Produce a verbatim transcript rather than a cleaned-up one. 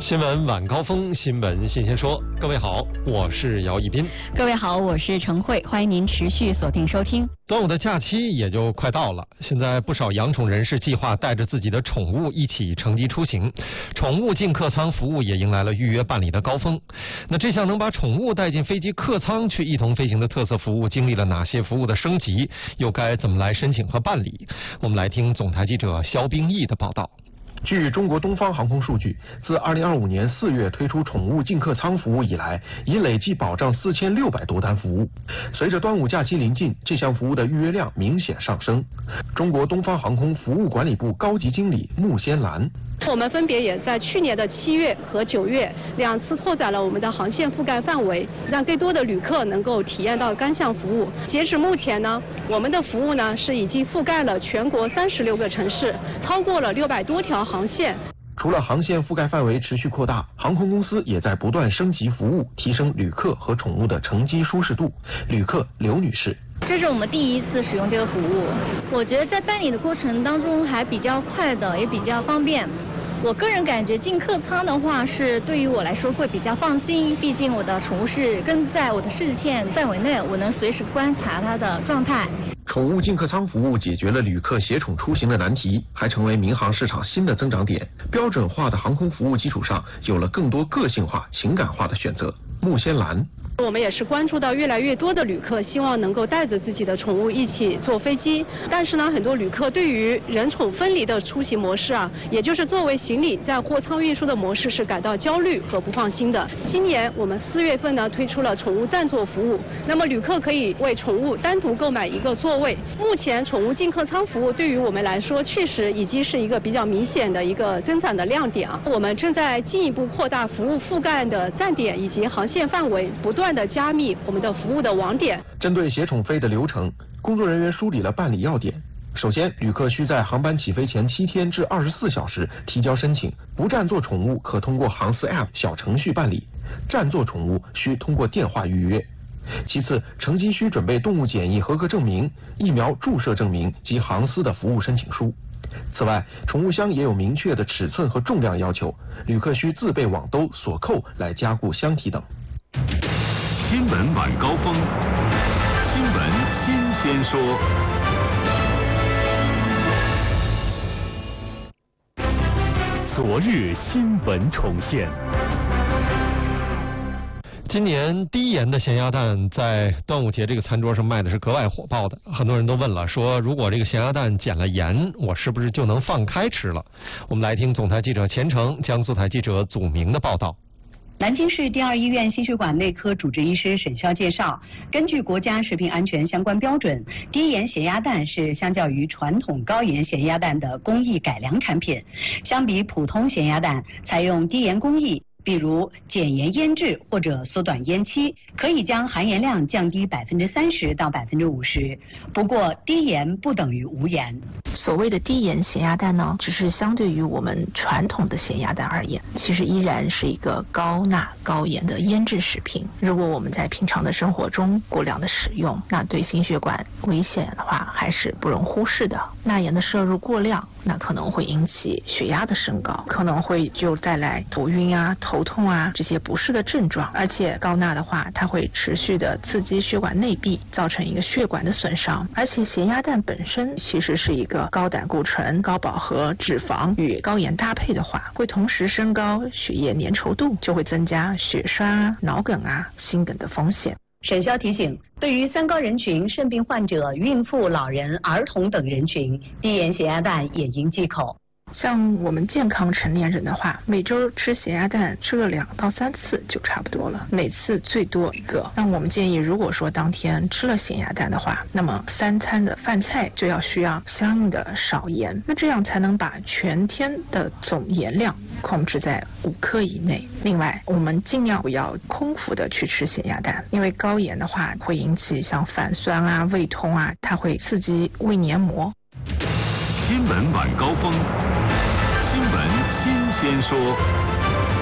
新闻晚高峰，新闻新鲜说。各位好，我是姚一斌。 各位好，我是陈慧，欢迎您持续锁定收听。 端午的假期也就快到了，现在不少养宠人士计划带着自己的宠物一起乘机出行，宠物进客舱服务也迎来了预约办理的高峰。那这项能把宠物带进飞机客舱去一同飞行的特色服务，经历了哪些服务的升级，又该怎么来申请和办理？我们来听总台记者肖冰毅的报道。 据中国东方航空数据，自二零二五年四月推出宠物进客舱服务以来，已累计保障四千六百多单服务。随着端午假期临近，这项服务的预约量明显上升。中国东方航空服务管理部高级经理穆仙兰。 我们分别也在去年的七月和九月两次拓展了我们的航线覆盖范围，让更多的旅客能够体验到单项服务。截止目前呢，我们的服务呢是已经覆盖了全国三十六个城市，超过了六百多条航线。 除了航线覆盖范围持续扩大，航空公司也在不断升级服务，提升旅客和宠物的乘机舒适度。旅客刘女士。 这是我们第一次使用这个服务，我觉得在办理的过程当中还比较快的，也比较方便。我个人感觉进客舱的话是对于我来说会比较放心，毕竟我的宠物是跟在我的视线范围内，我能随时观察它的状态。 宠物进客舱服务解决了旅客携宠出行的难题，还成为民航市场新的增长点。标准化的航空服务基础上，有了更多个性化、情感化的选择。穆仙兰。 我们也是关注到越来越多的旅客希望能够带着自己的宠物一起坐飞机，但是呢，很多旅客对于人宠分离的出行模式啊，也就是作为行李在货舱运输的模式是感到焦虑和不放心的。今年我们四月份呢推出了宠物暂坐服务，那么旅客可以为宠物单独购买一个座位。目前宠物进客舱服务对于我们来说确实已经是一个比较明显的一个增长的亮点啊。我们正在进一步扩大服务覆盖的站点以及航线范围，不断的加密我们的服务的网点。 针对携宠飞的流程，工作人员梳理了办理要点。首先，旅客需在航班起飞前七天至二十四小时提交申请，不暂坐宠物可通过航司 App 小程序办理，暂坐宠物需通过电话预约。其次，乘机需准备动物检疫合格证明、疫苗注射证明及航司的服务申请书。此外，宠物箱也有明确的尺寸和重量要求，旅客需自备网兜、锁扣来加固箱体等。 新闻晚高峰，新闻新鲜说。昨日新闻重现。 今年低盐的咸鸭蛋在端午节这个餐桌上卖的是格外火爆的，很多人都问了，说如果这个咸鸭蛋减了盐，我是不是就能放开吃了？我们来听总台记者钱成、江苏台记者祖明的报道。 南京市第二医院心血管内科主治医师沈潇介绍，根据国家食品安全相关标准，低盐咸鸭蛋是相较于传统高盐咸鸭蛋的工艺改良产品。相比普通咸鸭蛋，采用低盐工艺，比如减盐腌制或者缩短腌期，可以将含盐量降低百分之三十到百分之五十。不过，低盐不等于无盐。 所谓的低盐咸鸭蛋呢，只是相对于我们传统的咸鸭蛋而言，其实依然是一个高钠高盐的腌制食品。如果我们在平常的生活中过量的使用，那对心血管危险的话还是不容忽视的。钠盐的摄入过量，那可能会引起血压的升高，可能会就带来头晕啊、头痛啊这些不适的症状。而且高钠的话，它会持续的刺激血管内壁，造成一个血管的损伤。而且咸鸭蛋本身其实是一个高胆固醇、高饱和脂肪与高盐搭配的话，会同时升高血液粘稠度，就会增加血栓啊、脑梗啊、心梗的风险。 沈潇提醒，对于三高人群、肾病患者、孕妇、老人、儿童等人群，低盐咸鸭蛋也应忌口。 像我们健康成年人的话，每周吃咸鸭蛋吃个两到三次就差不多了，每次最多一个。那我们建议，如果说当天吃了咸鸭蛋的话，那么三餐的饭菜就要需要相应的少盐，那这样才能把全天的总盐量控制在五克以内。另外，我们尽量不要空腹的去吃咸鸭蛋，因为高盐的话会引起像反酸啊、胃痛啊，它会刺激胃黏膜。 新闻晚高峰，新闻新鲜说。